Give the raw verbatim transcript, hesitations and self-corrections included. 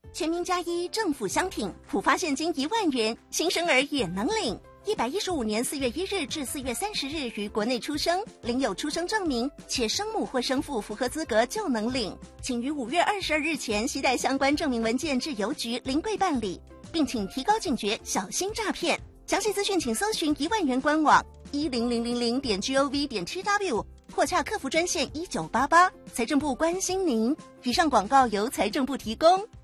全民加一，政府相挺，普发现金一万元，新生儿也能领。一百一十五年四月一日至四月三十日于国内出生，领有出生证明，且生母或生父符合资格就能领。请于五月二十二日前携带相关证明文件至邮局临柜办理，并请提高警觉，小心诈骗。详细资讯请搜寻一万元官网一零零零零点 gov 点 tw 或洽客服专线一九八八。财政部关心您。以上广告由财政部提供。